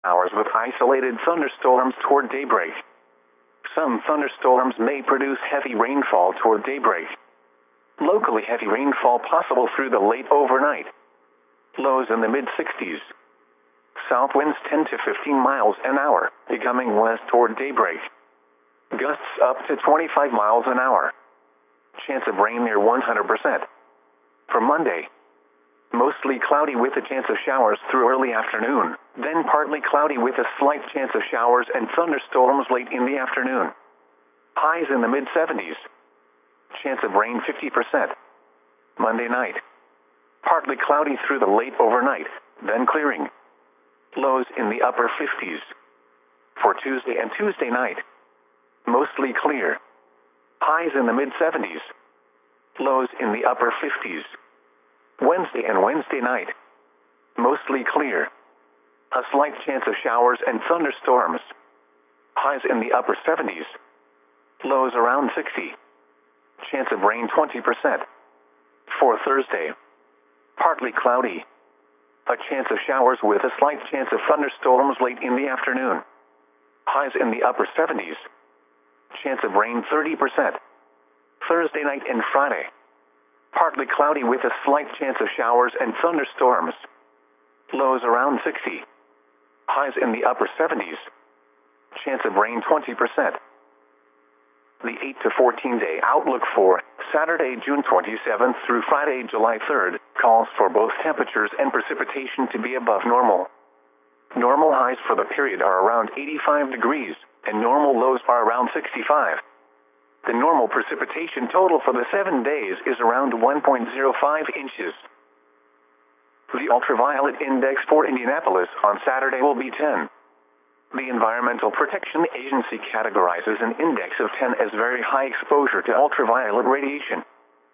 hours with isolated thunderstorms toward daybreak. Some thunderstorms may produce heavy rainfall toward daybreak. Locally heavy rainfall possible through the late overnight. Lows in the mid-60s. South winds 10 to 15 miles an hour, becoming west toward daybreak. Gusts up to 25 miles an hour. Chance of rain near 100%. For Monday, mostly cloudy with a chance of showers through early afternoon, then partly cloudy with a slight chance of showers and thunderstorms late in the afternoon. Highs in the mid-70s. Chance of rain 50%. Monday night, partly cloudy through the late overnight, then clearing. Lows in the upper 50s. For Tuesday and Tuesday night, mostly clear. Highs in the mid-70s. Lows in the upper 50s. Wednesday and Wednesday night, mostly clear. A slight chance of showers and thunderstorms. Highs in the upper 70s. Lows around 60. Chance of rain 20%. For Thursday, partly cloudy. A chance of showers with a slight chance of thunderstorms late in the afternoon. Highs in the upper 70s. Chance of rain 30%. Thursday night and Friday, partly cloudy with a slight chance of showers and thunderstorms. Lows around 60. Highs in the upper 70s. Chance of rain 20%. The 8 to 14 day outlook for Saturday, June 27th through Friday, July 3rd, calls for both temperatures and precipitation to be above normal. Normal highs for the period are around 85 degrees, and normal lows are around 65. The normal precipitation total for the 7 days is around 1.05 inches. The ultraviolet index for Indianapolis on Saturday will be 10. The Environmental Protection Agency categorizes an index of 10 as very high exposure to ultraviolet radiation.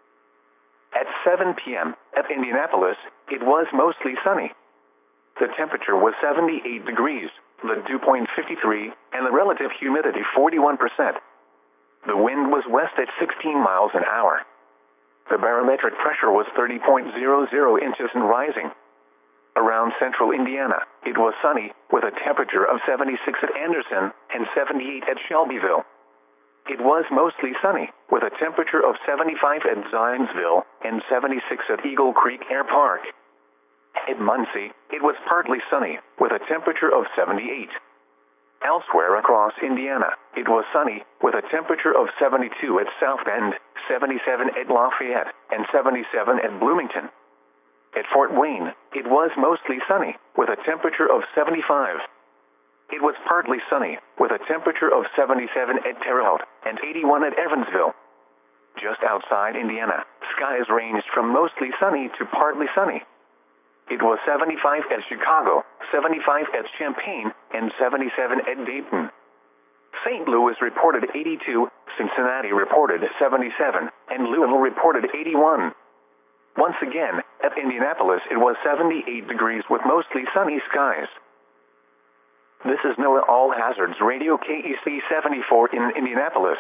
At 7 p.m. at Indianapolis, it was mostly sunny. The temperature was 78 degrees, the dew point 53, and the relative humidity 41%. The wind was west at 16 miles an hour. The barometric pressure was 30.00 inches and rising. Around central Indiana, it was sunny, with a temperature of 76 at Anderson and 78 at Shelbyville. It was mostly sunny, with a temperature of 75 at Zionsville and 76 at Eagle Creek Air Park. At Muncie, it was partly sunny, with a temperature of 78. Elsewhere across Indiana, it was sunny, with a temperature of 72 at South Bend, 77 at Lafayette, and 77 at Bloomington. At Fort Wayne, it was mostly sunny, with a temperature of 75. It was partly sunny, with a temperature of 77 at Terre Haute, and 81 at Evansville. Just outside Indiana, skies ranged from mostly sunny to partly sunny. It was 75 at Chicago, 75 at Champaign, and 77 at Dayton. St. Louis reported 82, Cincinnati reported 77, and Louisville reported 81. Once again, at Indianapolis it was 78 degrees with mostly sunny skies. This is NOAA All Hazards Radio KEC 74 in Indianapolis.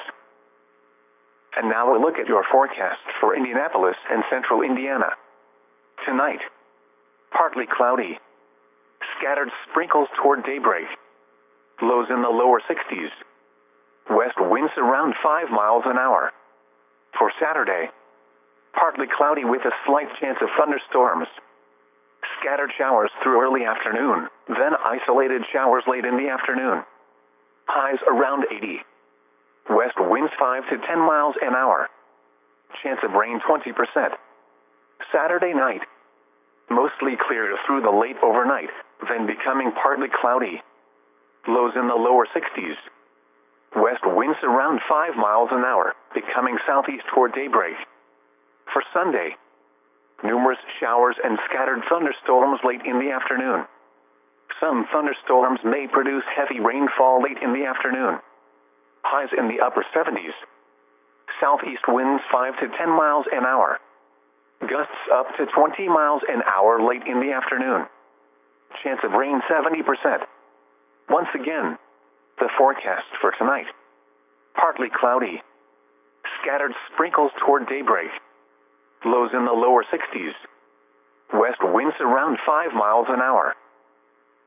And now a look at your forecast for Indianapolis and central Indiana. Tonight, partly cloudy. Scattered sprinkles toward daybreak. Lows in the lower 60s. West winds around 5 miles an hour. For Saturday, partly cloudy with a slight chance of thunderstorms. Scattered showers through early afternoon, then isolated showers late in the afternoon. Highs around 80. West winds 5 to 10 miles an hour. Chance of rain 20%. Saturday night, mostly clear through the late overnight, then becoming partly cloudy. Lows in the lower 60s. West winds around 5 miles an hour, becoming southeast toward daybreak. For Sunday, numerous showers and scattered thunderstorms late in the afternoon. Some thunderstorms may produce heavy rainfall late in the afternoon. Highs in the upper 70s. Southeast winds 5 to 10 miles an hour. Gusts up to 20 miles an hour late in the afternoon. Chance of rain 70%. Once again, the forecast for tonight. Partly cloudy. Scattered sprinkles toward daybreak. Lows in the lower 60s. West winds around 5 miles an hour.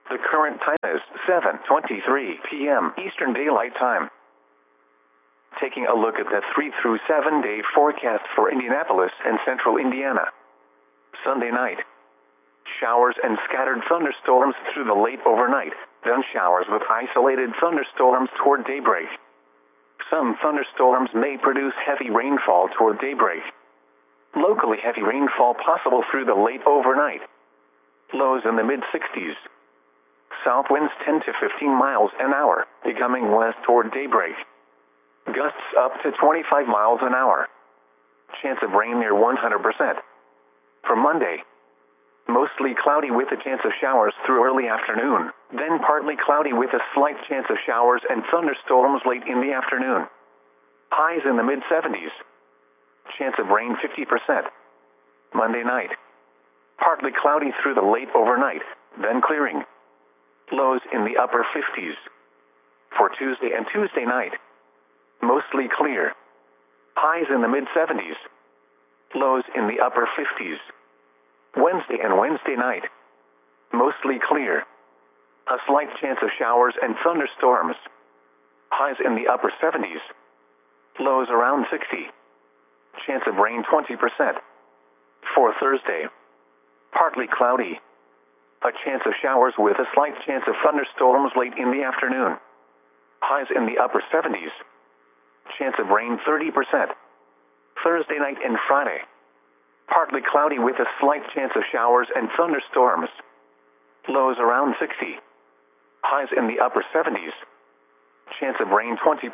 The current time is 7:23 p.m. Eastern Daylight Time. Taking a look at the 3 through 7 day forecast for Indianapolis and central Indiana. Sunday night. Showers and scattered thunderstorms through the late overnight, then showers with isolated thunderstorms toward daybreak. Some thunderstorms may produce heavy rainfall toward daybreak. Locally heavy rainfall possible through the late overnight. Lows in the mid-60s. South winds 10 to 15 miles an hour, becoming west toward daybreak. Gusts up to 25 miles an hour. Chance of rain near 100%. For Monday, mostly cloudy with a chance of showers through early afternoon, then partly cloudy with a slight chance of showers and thunderstorms late in the afternoon. Highs in the mid-70s. Chance of rain 50%. Monday night. Partly cloudy through the late overnight, then clearing. Lows in the upper 50s. For Tuesday and Tuesday night. Mostly clear. Highs in the mid-70s. Lows in the upper 50s. Wednesday and Wednesday night. Mostly clear. A slight chance of showers and thunderstorms. Highs in the upper 70s. Lows around 60. Chance of rain 20%. For Thursday. Partly cloudy. A chance of showers with a slight chance of thunderstorms late in the afternoon. Highs in the upper 70s. Chance of rain 30%. Thursday night and Friday. Partly cloudy with a slight chance of showers and thunderstorms. Lows around 60. Highs in the upper 70s. Chance of rain 20%.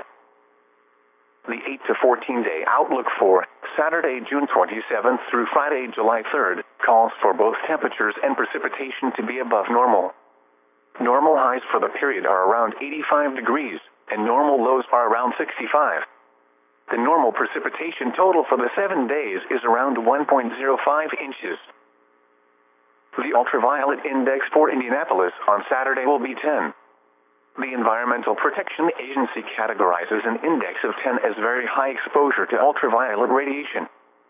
The 8 to 14 day outlook for Saturday, June 27th through Friday, July 3rd, calls for both temperatures and precipitation to be above normal. Normal highs for the period are around 85 degrees, and normal lows are around 65. The normal precipitation total for the 7 days is around 1.05 inches. The ultraviolet index for Indianapolis on Saturday will be 10. The Environmental Protection Agency categorizes an index of 10 as very high exposure to ultraviolet radiation.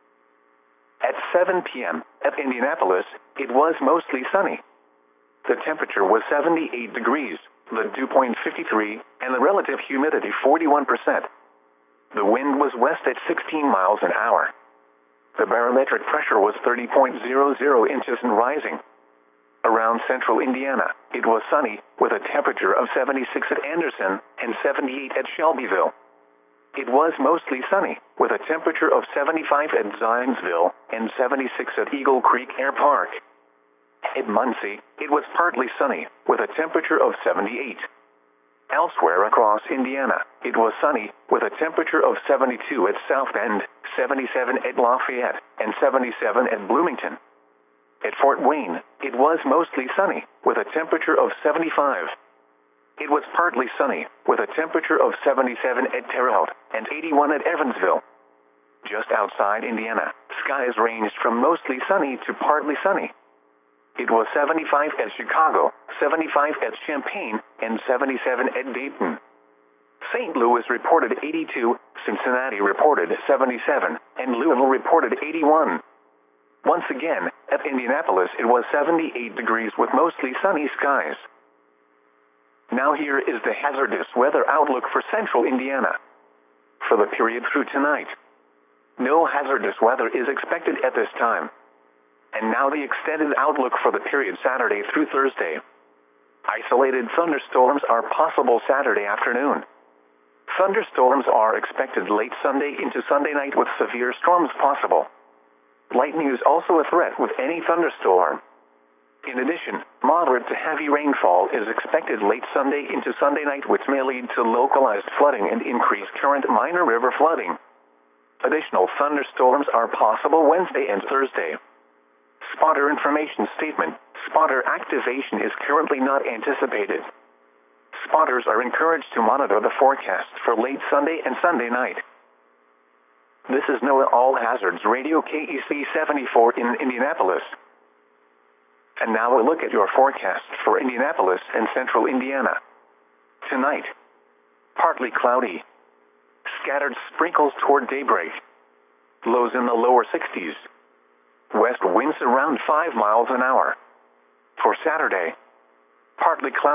At 7 p.m. at Indianapolis, it was mostly sunny. The temperature was 78 degrees, the dew point 53, and the relative humidity 41%. The wind was west at 16 miles an hour. The barometric pressure was 30.00 inches and rising. Around central Indiana, it was sunny, with a temperature of 76 at Anderson and 78 at Shelbyville. It was mostly sunny, with a temperature of 75 at Zionsville and 76 at Eagle Creek Air Park. At Muncie, it was partly sunny, with a temperature of 78. Elsewhere across Indiana, it was sunny, with a temperature of 72 at South Bend, 77 at Lafayette, and 77 at Bloomington. At Fort Wayne, it was mostly sunny, with a temperature of 75. It was partly sunny, with a temperature of 77 at Terre Haute, and 81 at Evansville. Just outside Indiana, skies ranged from mostly sunny to partly sunny. It was 75 at Chicago, 75 at Champaign, and 77 at Dayton. St. Louis reported 82, Cincinnati reported 77, and Louisville reported 81. Once again, at Indianapolis it was 78 degrees with mostly sunny skies. Now here is the hazardous weather outlook for central Indiana. For the period through tonight, no hazardous weather is expected at this time. And now the extended outlook for the period Saturday through Thursday. Isolated thunderstorms are possible Saturday afternoon. Thunderstorms are expected late Sunday into Sunday night with severe storms possible. Lightning is also a threat with any thunderstorm. In addition, moderate to heavy rainfall is expected late Sunday into Sunday night, which may lead to localized flooding and increased current minor river flooding. Additional thunderstorms are possible Wednesday and Thursday. Spotter information statement. Spotter activation is currently not anticipated. Spotters are encouraged to monitor the forecast for late Sunday and Sunday night. This is NOAA All Hazards Radio KEC 74 in Indianapolis. And now a look at your forecast for Indianapolis and central Indiana. Tonight, partly cloudy. Scattered sprinkles toward daybreak. Lows in the lower 60s. West winds around 5 miles an hour. For Saturday, Partly cloudy.